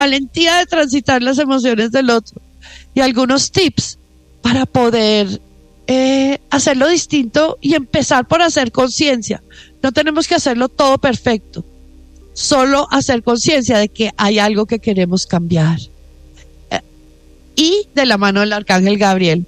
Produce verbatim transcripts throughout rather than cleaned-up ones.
valentía de transitar las emociones del otro y algunos tips para poder eh, hacerlo distinto y empezar por hacer conciencia. No tenemos que hacerlo todo perfecto, solo hacer conciencia de que hay algo que queremos cambiar. Eh, y de la mano del Arcángel Gabriel.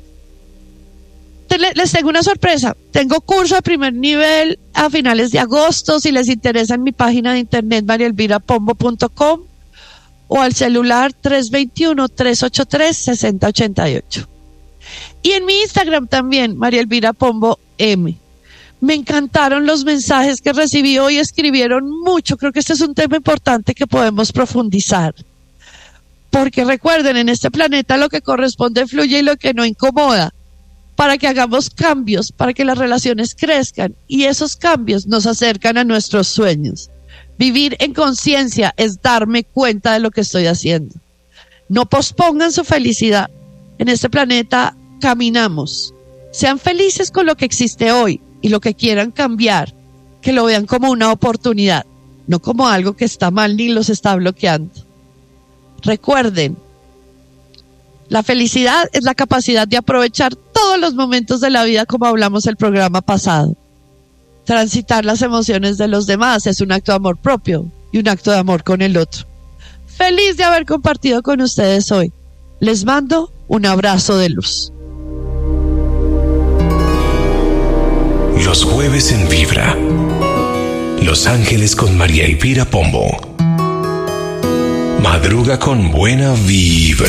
Les tengo una sorpresa. Tengo curso de primer nivel a finales de agosto. Si les interesa, en mi página de internet maría elvira pombo punto com o al celular tres dos uno, tres ocho tres, seis cero ocho ocho. Y en mi Instagram también, María Elvira Pombo M. Me encantaron los mensajes que recibí hoy, escribieron mucho. Creo que este es un tema importante que podemos profundizar. Porque recuerden, en este planeta lo que corresponde fluye y lo que no incomoda. Para que hagamos cambios, para que las relaciones crezcan y esos cambios nos acercan a nuestros sueños. Vivir en conciencia es darme cuenta de lo que estoy haciendo. No pospongan su felicidad. En este planeta caminamos. Sean felices con lo que existe hoy y lo que quieran cambiar, que lo vean como una oportunidad, no como algo que está mal ni los está bloqueando. Recuerden, la felicidad es la capacidad de aprovechar todos los momentos de la vida, como hablamos el programa pasado. Transitar las emociones de los demás es un acto de amor propio y un acto de amor con el otro. Feliz de haber compartido con ustedes hoy. Les mando un abrazo de luz. Los jueves en Vibra. Los Ángeles con María Elvira Pombo. Madruga con buena vibra.